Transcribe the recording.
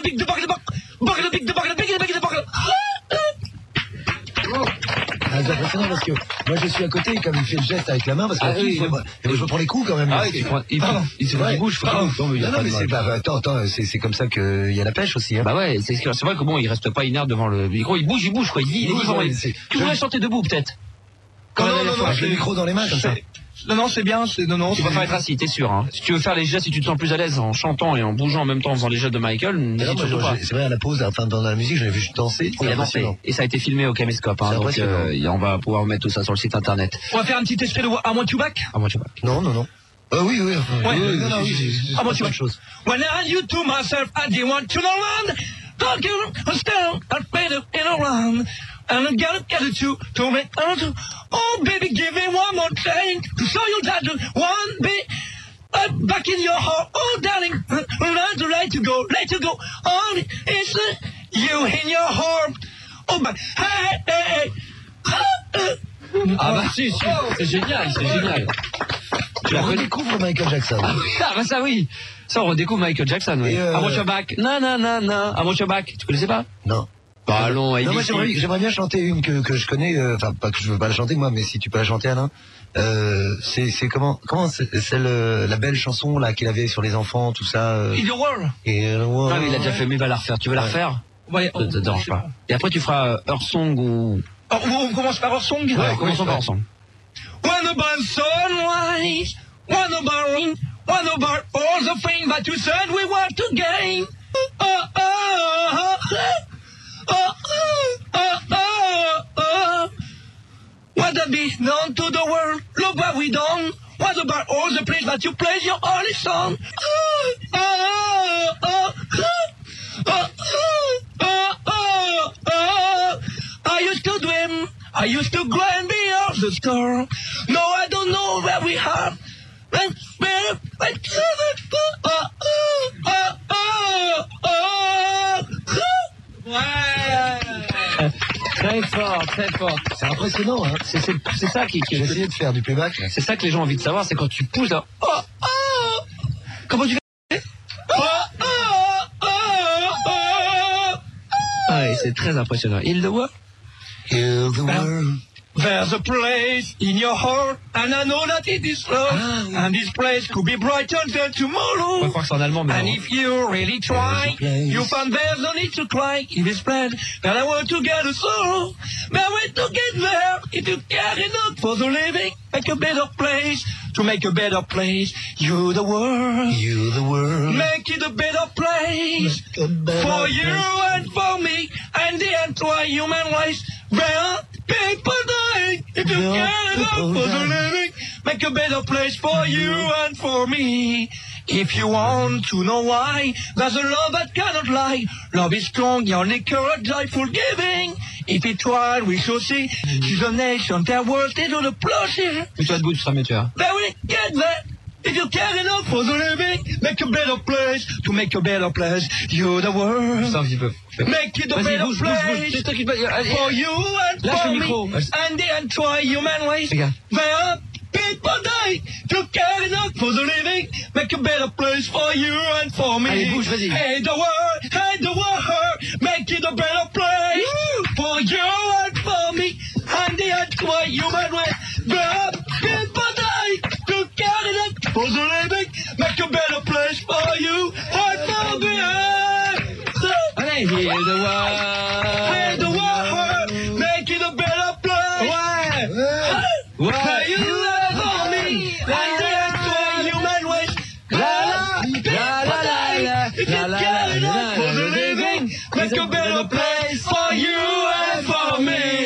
big, the bucket, the bucket, the big, the bucket, the big, the bucket, the bucket. Ah, c'est impressionnant parce que moi je suis à côté comme il fait le geste avec la main parce que je prends les coups quand même. Ah oui, il bouge, faut non mais c'est attends, c'est comme ça qu'il y a la pêche aussi. Hein. Bah ouais, c'est vrai que bon, il reste pas inerte devant le micro, il bouge quoi, il est vivant. Tu voudrais chanter debout peut-être? Non, avec le micro dans les mains comme ça. Non, c'est bien, non. Tu préfères être assis, t'es sûr, hein. Si tu veux faire les gestes, si tu te sens plus à l'aise en chantant et en bougeant en même temps en faisant les gestes de Michael, n'hésite surtout pas. C'est vrai, à la pause, enfin, dans la musique, j'avais vu juste danser. Il a dansé. Et ça a été filmé au caméscope, hein. Donc, on va pouvoir mettre tout ça sur le site internet. On va faire un petit extrait de I Want You Back? I Want You Back. Non. Oui. I Want You Back. When I you to myself, I didn't want to know one. Don't give a stone, I played it in a run. And I gotta get it to make oh baby, give me one more thing to show you that the one bit back in your heart. Oh darling, I'd let you go. Only it's you in your heart. Oh but hey. Ah bah si, c'est génial. Tu redécouvres Michael Jackson. Ah bah ça oui. Ça on redécouvre Michael Jackson, oui. I Want You Back. Non. I Want You Back. Tu connaissais pas? Non. Bah allons, non, moi j'aimerais bien chanter une que je connais, enfin pas que je veux pas la chanter moi, mais si tu peux la chanter Alain. C'est comment c'est la belle chanson là qu'il avait sur les enfants, tout ça. In the World. Ah mais il a déjà fait, mais il va la refaire. Tu veux la refaire? Ouais. Ça te dérange pas. Et après tu feras Earth Song ou. On commence par Earth Song. Ouais, commençons par Earth Song. When about sunrise, when about all the things that you said we want to gain. What that be known to the world? Look what we done. What about all the place that you place your only son? I used to dream. I used to grind beyond the star. No, I don't know where we are. Très fort. C'est impressionnant, hein. C'est ça qui j'ai essayé de faire du playback. C'est ça que les gens ont envie de savoir, c'est quand tu pousses là. Comment tu fais? Ah, et c'est très impressionnant. Heal the world. Heal the world. There's a place in your heart, and I know that it is love, and this place could be brighter than tomorrow. On va croire que c'est en allemand, mais and if you really try, you find there's no need to cry. If it's planned, that I want to get a sorrow, but way to get there, if you care enough for the living, make a better place, to make a better place, you the world, make it a better place, for you and for me, and the entire human race, where people die, if you care enough for the living, make a better place for you and for me. If you want to know why, there's a love that cannot lie. Love is strong, your courage, joyful giving. If it tried, we shall see. She's a nation, their world, they don't applaud here. Mets-toi debout, tu seras mieux, tu vois. Then we get there. If you care enough for the living, make a better place, to make a better place, you the world. Ça un petit peu. Make it a better place, C'est toi qui for you and for me, and the entire human race. Where people die, to care enough for the living, make a better place for you and for me. Allez, bouge, vas-y. Hey the world, make it a better place, for you and for me, and the entire human race. Where people die, to care enough for the living, make a better place for you and for me. Allez, heal the world. Hey the world, make it a better place. Ouais. You and for me, and the entire human race. If you care enough for the living, make a better place for you and for me.